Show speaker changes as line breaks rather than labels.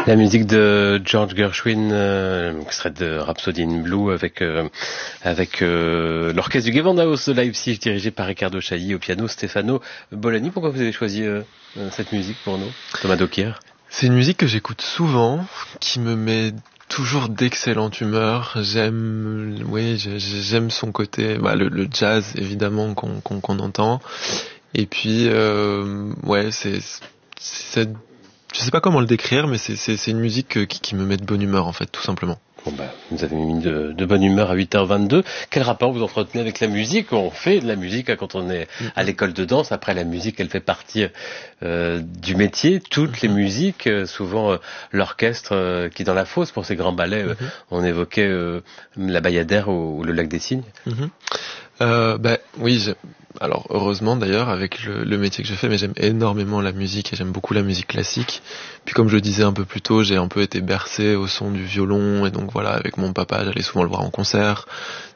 La musique de George Gershwin, extrait de Rhapsody in Blue avec l'orchestre du Gewandhaus de Leipzig dirigé par Riccardo Chailly, au piano Stefano Bolani. Pourquoi vous avez choisi cette musique pour nous, Thomas Dokier?
C'est une musique que j'écoute souvent, qui me met toujours d'excellente humeur. J'aime son côté, le jazz évidemment qu'on entend. Et puis c'est je sais pas comment le décrire, mais c'est une musique qui me met de bonne humeur en fait, tout simplement.
Bon vous avez mis de bonne humeur à 8h22. Quel rapport vous entretenez avec la musique? On fait de la musique quand on est à l'école de danse. Après, la musique, elle fait partie du métier. Toutes les musiques, souvent l'orchestre qui est dans la fosse pour ces grands ballets. On évoquait la Bayadère ou le Lac des Cygnes.
Oui, alors heureusement d'ailleurs avec le métier que je fais, mais j'aime énormément la musique et j'aime beaucoup la musique classique. Puis comme je le disais un peu plus tôt, j'ai un peu été bercé au son du violon et donc voilà, avec mon papa j'allais souvent le voir en concert.